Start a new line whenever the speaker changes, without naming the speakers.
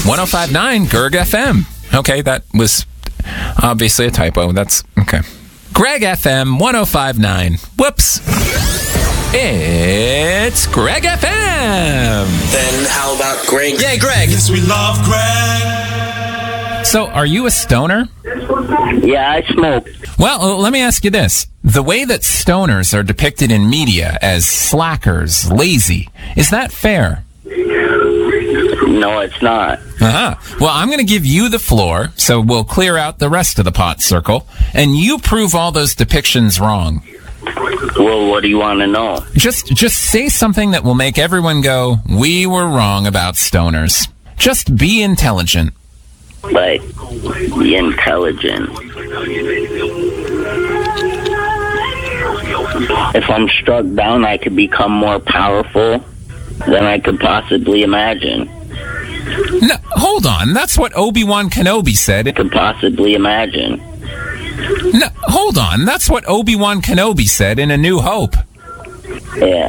105.9 Gerg FM. Okay, that was obviously a typo. That's okay. Greg FM 105.9. Whoops. It's Greg FM.
Then how about Greg?
Yeah, Greg.
Yes, we love Greg.
So, are you a stoner?
Yeah, I smoke.
Well, let me ask you this. The way that stoners are depicted in media as slackers, lazy, is that fair?
No, it's not.
Uh-huh. Well, I'm going to give you the floor, so we'll clear out the rest of the pot circle, and you prove all those depictions wrong.
Well, what do you want to know?
Just say something that will make everyone go, we were wrong about stoners. Just be intelligent.
Like, be intelligent. If I'm struck down, I could become more powerful than I could possibly imagine.
No, hold on. That's what Obi-Wan Kenobi said.
Could possibly imagine.
No, hold on. That's what Obi-Wan Kenobi said in A New Hope.
Yeah.